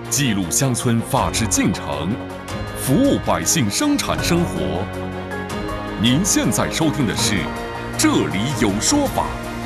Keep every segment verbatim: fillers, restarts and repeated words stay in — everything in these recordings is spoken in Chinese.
记录乡村法治进程，服务百姓生产生活。您现在收听的是《这里有说法》。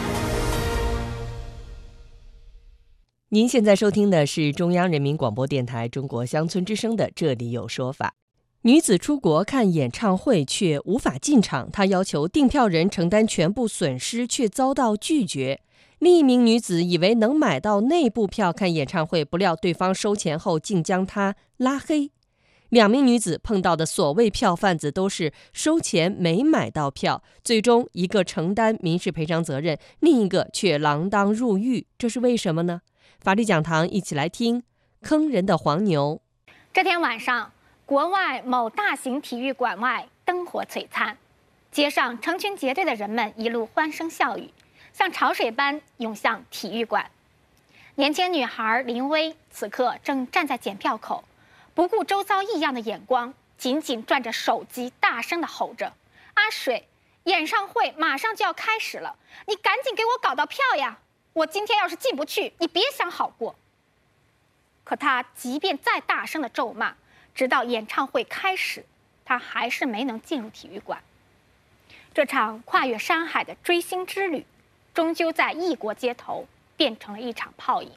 您现在收听的是中央人民广播电台中国乡村之声的《这里有说法》。女子出国看演唱会却无法进场，她要求订票人承担全部损失，却遭到拒绝。另一名女子以为能买到内部票看演唱会，不料对方收钱后竟将她拉黑。两名女子碰到的所谓票贩子都是收钱没买到票，最终一个承担民事赔偿责任，另一个却锒铛入狱，这是为什么呢？法律讲堂一起来听坑人的黄牛。 这天晚上，国外某大型体育馆外灯火璀璨，街上成群结队的人们一路欢声笑语，像潮水般涌向体育馆。年轻女孩林薇此刻正站在检票口，不顾周遭异样的眼光，紧紧攥着手机，大声地吼着：“阿水，演唱会马上就要开始了，你赶紧给我搞到票呀！我今天要是进不去，你别想好过。”可她即便再大声的咒骂，直到演唱会开始，她还是没能进入体育馆。这场跨越山海的追星之旅，终究在异国街头变成了一场泡影。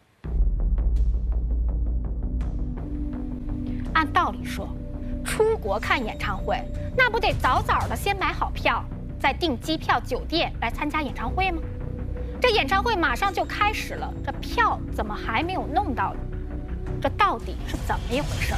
按道理说，出国看演唱会，那不得早早的先买好票，再订机票、酒店来参加演唱会吗？这演唱会马上就开始了，这票怎么还没有弄到呢？这到底是怎么一回事？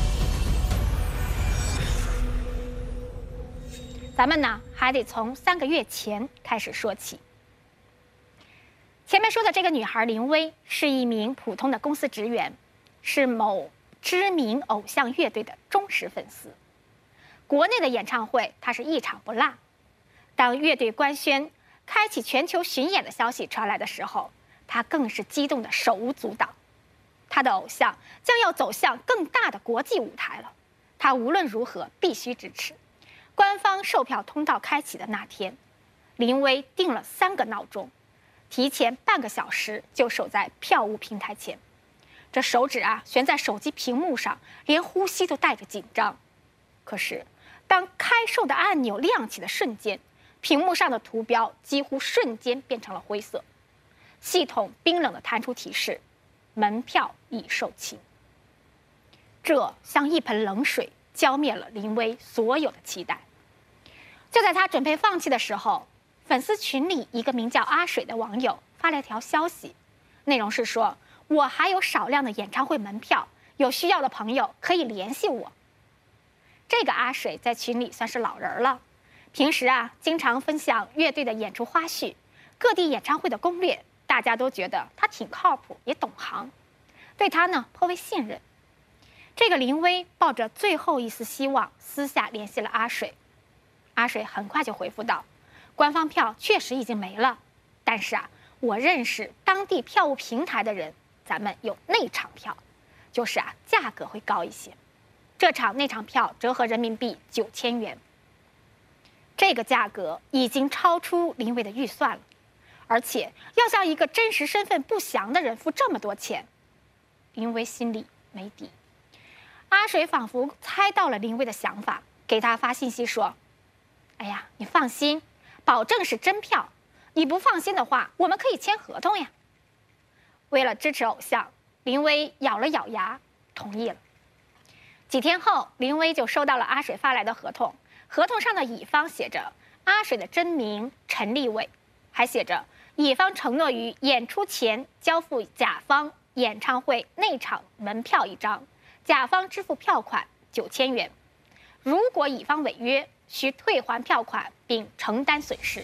咱们呢，还得从三个月前开始说起。前面说的这个女孩林薇是一名普通的公司职员，是某知名偶像乐队的忠实粉丝。国内的演唱会她是一场不落。当乐队官宣开启全球巡演的消息传来的时候，她更是激动的手舞足蹈。她的偶像将要走向更大的国际舞台了，她无论如何必须支持。官方售票通道开启的那天，林薇定了三个闹钟，提前半个小时就守在票务平台前，这手指啊悬在手机屏幕上，连呼吸都带着紧张。可是当开售的按钮亮起的瞬间，屏幕上的图标几乎瞬间变成了灰色，系统冰冷地弹出提示：门票已售罄。这像一盆冷水浇灭了林薇所有的期待。就在他准备放弃的时候，粉丝群里一个名叫阿水的网友发了一条消息，内容是说：我还有少量的演唱会门票，有需要的朋友可以联系我。这个阿水在群里算是老人了，平时啊经常分享乐队的演出花絮、各地演唱会的攻略，大家都觉得他挺靠谱，也懂行，对他呢颇为信任。这个林薇抱着最后一丝希望，私下联系了阿水。阿水很快就回复道：官方票确实已经没了，但是啊，我认识当地票务平台的人，咱们有内场票，就是啊价格会高一些。这场内场票折合人民币九千元，这个价格已经超出林薇的预算了，而且要向一个真实身份不详的人付这么多钱，林薇心里没底。阿水仿佛猜到了林薇的想法，给他发信息说：哎呀，你放心，保证是真票。你不放心的话，我们可以签合同呀。为了支持偶像，林薇咬了咬牙，同意了。几天后，林薇就收到了阿水发来的合同，合同上的乙方写着阿水的真名陈立伟，还写着乙方承诺于演出前交付甲方演唱会内场门票一张，甲方支付票款九千元，如果乙方违约，需退还票款并承担损失。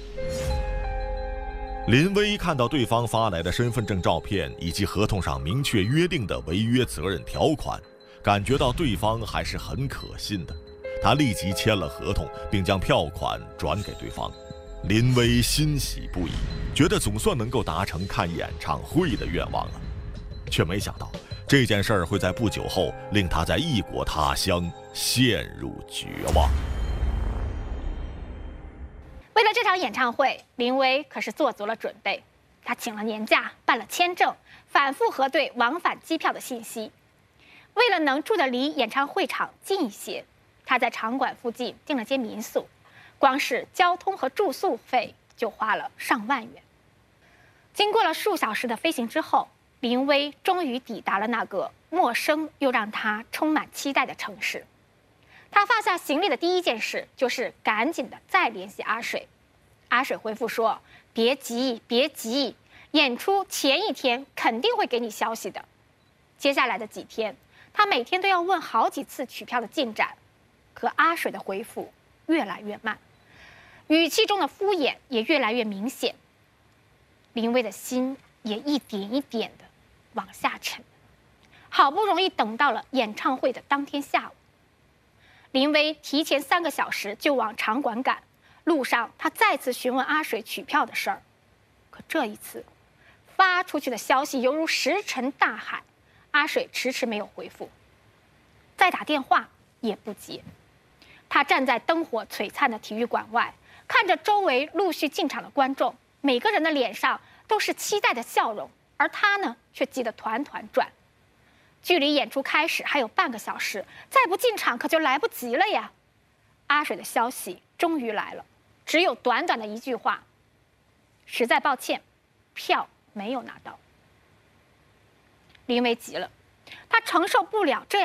林薇看到对方发来的身份证照片以及合同上明确约定的违约责任条款，感觉到对方还是很可信的。他立即签了合同，并将票款转给对方。林薇欣喜不已，觉得总算能够达成看演唱会的愿望了，却没想到这件事儿会在不久后令他在异国他乡陷入绝望。 为了这场演唱会，林薇可是做足了准备。他请了年假，办了签证，反复核对往返机票的信息， 为了能住得离演唱会场近一些，他在场馆附近订了间民宿，光是交通和住宿费就花了上万元。经过了数小时的飞行之后，林威终于抵达了那个陌生又让他充满期待的城市。他放下行李的第一件事就是赶紧的再联系阿水。阿水回复说：“别急，别急，演出前一天肯定会给你消息的。”接下来的几天，他每天都要问好几次取票的进展，可阿水的回复越来越慢，语气中的敷衍也越来越明显。林威的心也一点一点的往下沉。好不容易等到了演唱会的当天下午，林威提前三个小时就往场馆赶。路上，他再次询问阿水取票的事儿，可这一次，发出去的消息犹如石沉大海，阿水迟迟没有回复，再打电话也不接。他站在灯火璀璨的体育馆外，看着周围陆续进场的观众，每个人的脸上都是期待的笑容，而他呢，却急得团团转。距离演出开始还有半个小时，再不进场可就来不及了呀！阿水的消息终于来了，只有短短的一句话：“实在抱歉，票没有拿到。”林威急了，他承受不了这样